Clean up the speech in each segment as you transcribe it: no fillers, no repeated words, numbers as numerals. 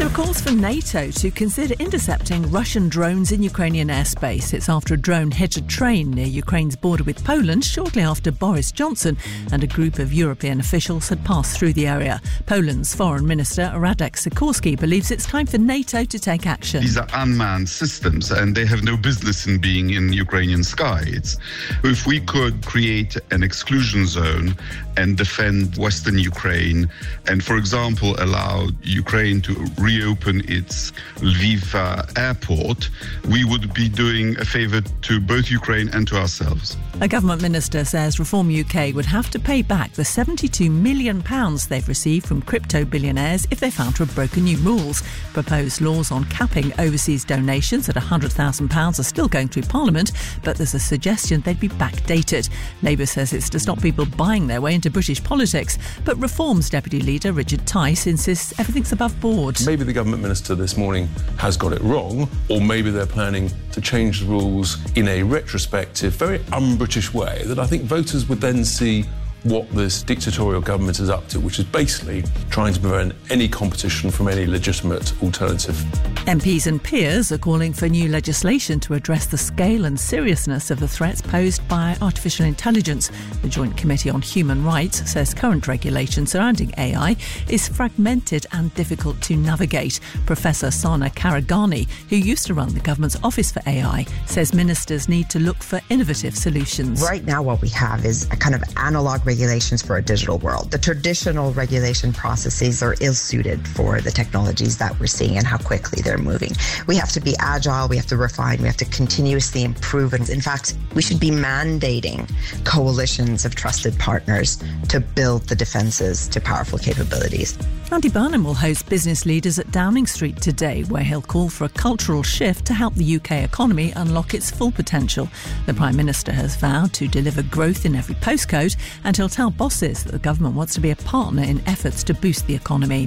There are calls for NATO to consider intercepting Russian drones in Ukrainian airspace. It's after a drone hit a train near Ukraine's border with Poland shortly after Boris Johnson and a group of European officials had passed through the area. Poland's Foreign Minister Radek Sikorski believes it's time for NATO to take action. These are unmanned systems and they have no business in being in Ukrainian skies. If we could create an exclusion zone and defend Western Ukraine and, for example, allow Ukraine to reopen its Lviv airport, we would be doing a favour to both Ukraine and to ourselves. A government minister says Reform UK would have to pay back the £72 million they've received from crypto billionaires if they found to have broken new rules. Proposed laws on capping overseas donations at £100,000 are still going through Parliament, but there's a suggestion they'd be backdated. Labour says it's to stop people buying their way into British politics, but Reform's Deputy Leader Richard Tice insists everything's above board. Maybe the government minister this morning has got it wrong, or maybe they're planning to change the rules in a retrospective, very un-British way that I think voters would then see what this dictatorial government is up to, which is basically trying to prevent any competition from any legitimate alternative. MPs and peers are calling for new legislation to address the scale and seriousness of the threats posed by artificial intelligence. The Joint Committee on Human Rights says current regulation surrounding AI is fragmented and difficult to navigate. Professor Sana Karagani, who used to run the government's Office for AI, says ministers need to look for innovative solutions. Right now what we have is a kind of analogue regulations for a digital world. The traditional regulation processes are ill-suited for the technologies that we're seeing and how quickly they're moving. We have to be agile, we have to refine, we have to continuously improve. And in fact, we should be mandating coalitions of trusted partners to build the defences to powerful capabilities. Andy Burnham will host business leaders at Downing Street today, where he'll call for a cultural shift to help the UK economy unlock its full potential. The Prime Minister has vowed to deliver growth in every postcode, and he'll tell bosses that the government wants to be a partner in efforts to boost the economy.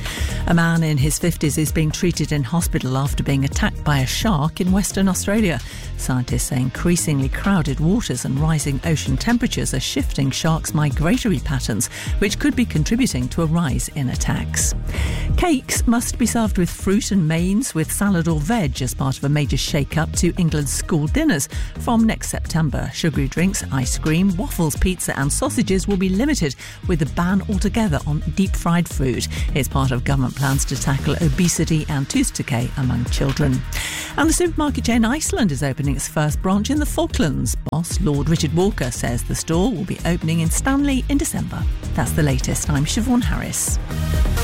A man in his 50s is being treated in hospital after being attacked by a shark in Western Australia. Scientists say increasingly crowded waters and rising ocean temperatures are shifting sharks' migratory patterns, which could be contributing to a rise in attacks. Cakes must be served with fruit and mains with salad or veg as part of a major shake-up to England's school dinners. From next September, sugary drinks, ice cream, waffles, pizza and sausages will be limited, with a ban altogether on deep-fried food. It's part of government plans to tackle obesity and tooth decay among children. And the supermarket chain Iceland is opening its first branch in the Falklands. Boss Lord Richard Walker says the store will be opening in Stanley in December. That's the latest. I'm Siobhan Harris.